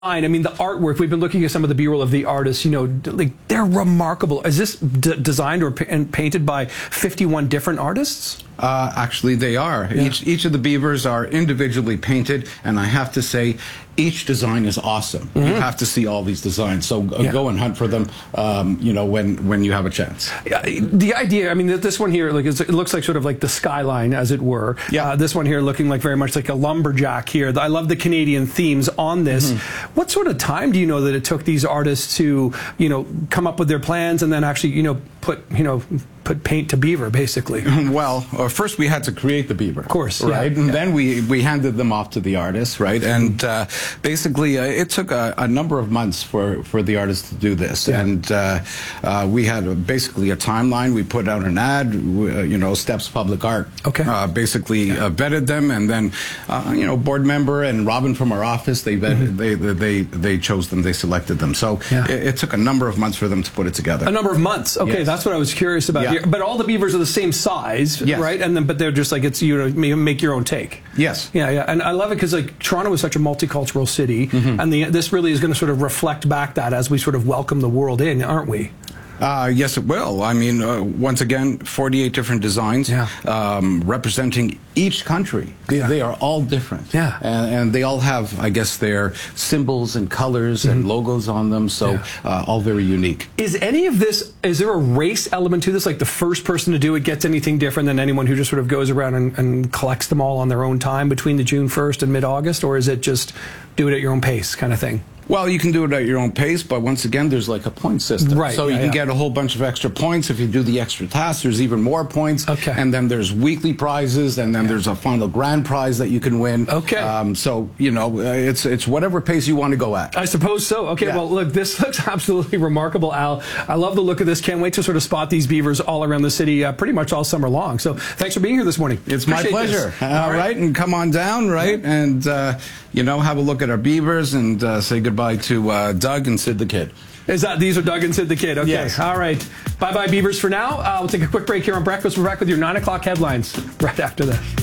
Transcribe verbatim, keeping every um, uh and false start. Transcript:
I mean, the artwork, we've been looking at some of the B-roll of the artists, you know, like they're remarkable. Is this d designed or pa and painted by fifty-one different artists? Uh, actually, they are. Yeah. Each, each of the beavers are individually painted, and I have to say, each design is awesome. Mm-hmm. You have to see all these designs, so uh, yeah. go and hunt for them, um, you know, when, when you have a chance. Yeah, the idea, I mean, this one here, like, it looks like sort of like the skyline, as it were. Yeah. Uh, this one here looking like very much like a lumberjack here. I love the Canadian themes on this. Mm-hmm. What sort of time do you know that it took these artists to, you know, come up with their plans and then actually, you know, put, you know, put paint to beaver, basically? Well, uh, first we had to create the beaver. Of course. Right? Yeah, and yeah. then we, we handed them off to the artists, right? And uh, basically uh, it took a, a number of months for, for the artists to do this. Yeah. And uh, uh, we had a, basically a timeline. We put out an ad, uh, you know, Steps Public Art. Okay. Uh, basically yeah. uh, vetted them, and then, uh, you know, board member and Robin from our office, they vetted, mm-hmm. they, they, they chose them, they selected them. So yeah. it, it took a number of months for them to put it together. A number of months. Okay, yes. That's what I was curious about yeah. here. But all the beavers are the same size, yes. right? And then, but they're just like, it's, you know, make your own take. Yes. Yeah, yeah. And I love it because, like, Toronto is such a multicultural city, mm-hmm. and the, this really is going to sort of reflect back that as we sort of welcome the world in, aren't we? Uh, yes, it will. I mean, uh, once again, forty-eight different designs yeah. um, representing each country. Yeah. They are all different. Yeah. And, and they all have, I guess, their symbols and colors mm-hmm. and logos on them, so yeah. uh, all very unique. Is any of this, is there a race element to this? Like the first person to do it gets anything different than anyone who just sort of goes around and, and collects them all on their own time between the June first and mid-August? Or is it just do it at your own pace kind of thing? Well, you can do it at your own pace, but once again, there's like a point system. Right, so yeah, you can yeah. get a whole bunch of extra points. If you do the extra tasks, there's even more points. Okay. And then there's weekly prizes, and then yeah. there's a final grand prize that you can win. Okay. Um, so, you know, it's it's whatever pace you want to go at. I suppose so. Okay, yeah. Well, look, this looks absolutely remarkable, Al. I love the look of this. Can't wait to sort of spot these beavers all around the city uh, pretty much all summer long. So thanks for being here this morning. It's Appreciate my pleasure. This. All, all right. right, and come on down, right, yeah. and, uh, you know, have a look at our beavers and uh, say goodbye to uh, Doug and Sid the Kid. Is that, these are Doug and Sid the Kid? Okay, yes. All right. Bye-bye, beavers, for now. Uh, we'll take a quick break here on Breakfast. We're back with your nine o'clock headlines right after this.